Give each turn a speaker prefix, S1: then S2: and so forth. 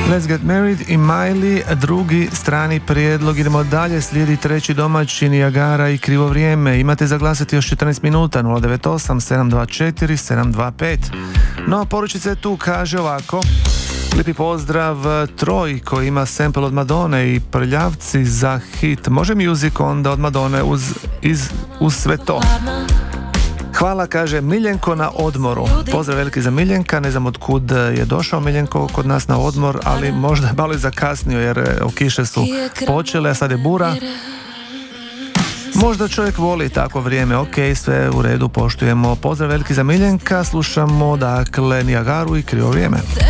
S1: Let's Get Married i Miley, drugi strani prijedlog. Idemo dalje, slijedi treći domaći, Niagara i Krivo vrijeme. Imate za glasati još 14 minuta, 098 724 725. No, poručica je tu, kaže ovako: lijepi pozdrav Troj koji ima sample od Madone i Prljavci za hit Može Music onda od Madone uz sve to. Hvala, kaže Miljenko na odmoru. Pozdrav veliki za Miljenka, ne znam od kud je došao Miljenko kod nas na odmor, ali možda je malo i zakasnio jer kiše su počele, a sad je bura. Možda čovjek voli takvo vrijeme, ok, sve u redu, poštujemo. Pozdrav veliki za Miljenka, slušamo dakle Niagaru i Krivo vrijeme.